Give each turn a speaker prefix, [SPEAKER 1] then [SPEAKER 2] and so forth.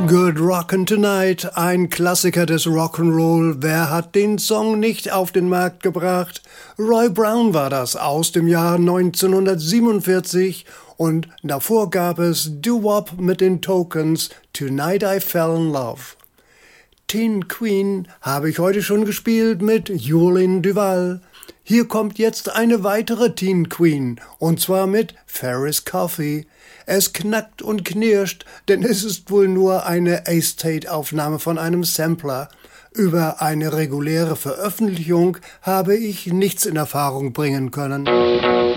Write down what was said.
[SPEAKER 1] Good Rockin' Tonight, ein Klassiker des Rock'n'Roll. Wer hat den Song nicht auf den Markt gebracht? Roy Brown war das aus dem Jahr 1947 und davor gab es Doo-Wop mit den Tokens, Tonight I Fell in Love. Teen Queen habe ich heute schon gespielt mit Julien Duval. Hier kommt jetzt eine weitere Teen Queen, und zwar mit Ferris Coffee. Es knackt und knirscht, denn es ist wohl nur eine A-State-Aufnahme von einem Sampler. Über eine reguläre Veröffentlichung habe ich nichts in Erfahrung bringen können.